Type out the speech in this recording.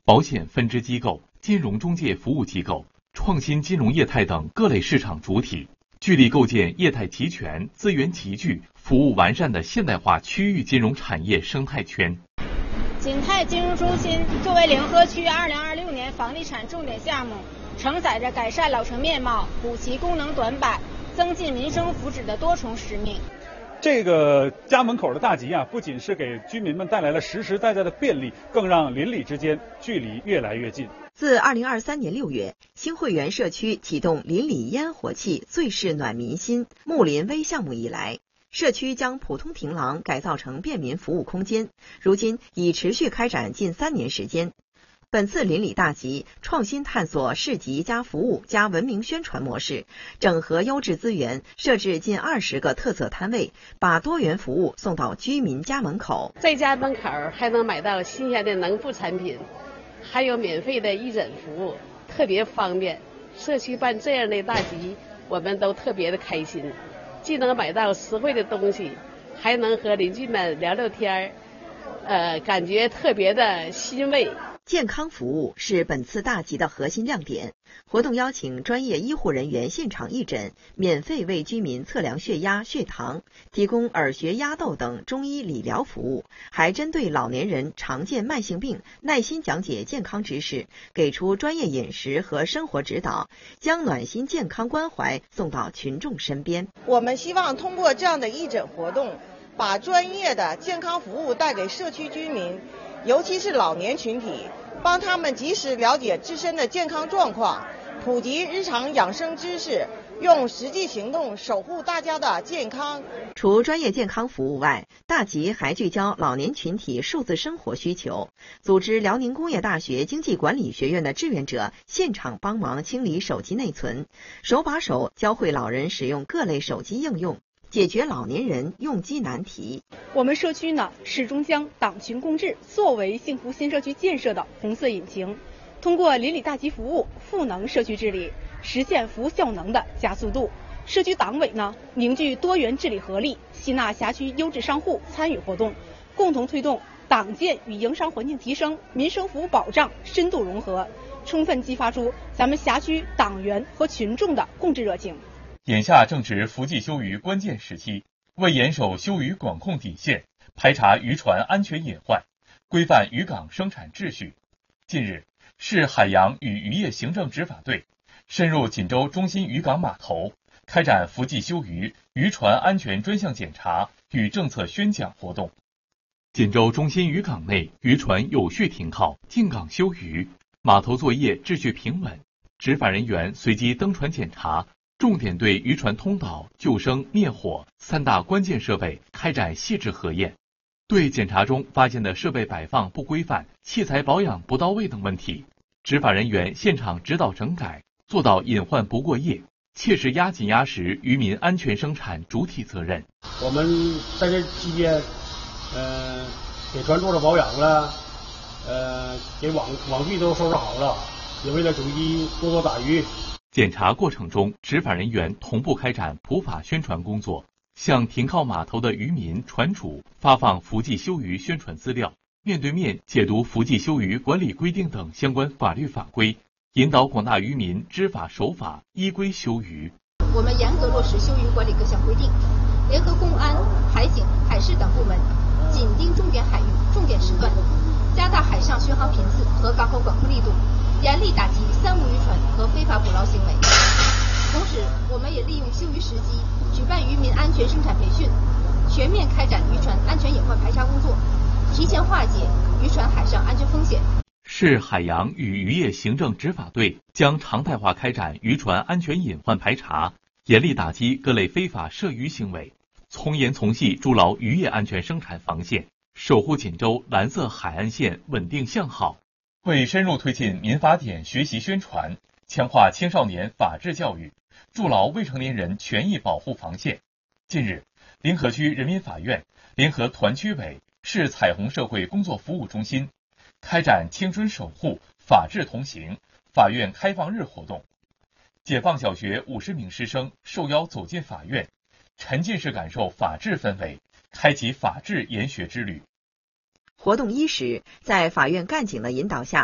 保险分支机构、金融中介服务机构、创新金融业态等各类市场主体，聚力构建业态齐全、资源齐聚、服务完善的现代化区域金融产业生态圈。 景泰金融中心作为临河区2026年房地产重点项目，承载着改善老城面貌、补齐功能短板、增进民生福祉的多重使命。 这个家门口的大集不仅是给居民们带来了实实在在的便利，更让邻里之间距离越来越近。 自2023年6月，新会员社区启动邻里烟火气、最是暖民心睦邻微项目以来，社区将普通亭廊改造成便民服务空间，如今已持续开展近3年时间。本次邻里大集创新探索市集加服务加文明宣传模式，整合优质资源，设置近20个特色摊位，把多元服务送到居民家门口。 在家门口还能买到新鲜的农副产品，还有免费的义诊服务，特别方便。社区办这样的大集，我们都特别的开心，既能买到实惠的东西，还能和邻居们聊聊天，感觉特别的欣慰。 健康服务是本次大集的核心亮点，活动邀请专业医护人员现场义诊，免费为居民测量血压、血糖，提供耳穴、压豆等中医理疗服务，还针对老年人常见慢性病耐心讲解健康知识，给出专业饮食和生活指导，将暖心健康关怀送到群众身边。 我们希望通过这样的义诊活动，把专业的健康服务带给社区居民，尤其是老年群体，帮他们及时了解自身的健康状况，普及日常养生知识，用实际行动守护大家的健康。 除专业健康服务外，大集还聚焦老年群体数字生活需求，组织辽宁工业大学经济管理学院的志愿者现场帮忙清理手机内存，手把手教会老人使用各类手机应用，解决老年人用机难题。 我们社区呢，始终将党群共治作为幸福新社区建设的红色引擎，通过邻里大集服务赋能社区治理，实现服务效能的加速度。社区党委呢，凝聚多元治理合力，吸纳辖区优质商户参与活动，共同推动党建与营商环境提升、民生服务保障深度融合，充分激发出咱们辖区党员和群众的共治热情。 眼下正值伏季休渔关键时期，为严守休渔管控底线，排查渔船安全隐患，规范渔港生产秩序，近日，市海洋与渔业行政执法队深入锦州中心渔港码头，开展伏季休渔渔船安全专项检查与政策宣讲活动。锦州中心渔港内渔船有序停靠，进港休渔，码头作业秩序平稳。执法人员随机登船检查，重点对渔船通导、救生、灭火3大关键设备开展细致核验，对检查中发现的设备摆放不规范、器材保养不到位等问题，执法人员现场指导整改，做到隐患不过夜，切实压紧压实渔民安全生产主体责任。 我们在这期间，给船做了保养了，给网具都收拾好了，也为了主机多打鱼。 检查过程中，执法人员同步开展普法宣传工作，向停靠码头的渔民、船主发放伏季休渔宣传资料，面对面解读伏季休渔管理规定等相关法律法规，引导广大渔民知法守法，依规休渔。 我们严格落实休渔管理各项规定，联合公安、海警、海事等部门紧盯重点海域、重点时段，加大海上巡航频次和港口管控力度，严厉打击三无渔船和非法捕捞行为。同时，我们也利用休渔时机，举办渔民安全生产培训，全面开展渔船安全隐患排查工作，提前化解渔船海上安全风险。 市海洋与渔业行政执法队将常态化开展渔船安全隐患排查，严厉打击各类非法涉渔行为，从严从细筑牢渔业安全生产防线，守护锦州蓝色海岸线稳定向好。为深入推进民法典学习宣传，强化青少年法治教育，筑牢未成年人权益保护防线，近日，临河区人民法院联合团区委、市彩虹社会工作服务中心开展青春守护、法治同行法院开放日活动。解放小学50名师生受邀走进法院，沉浸式感受法治氛围，开启法治研学之旅。 活动伊始，在法院干警的引导下，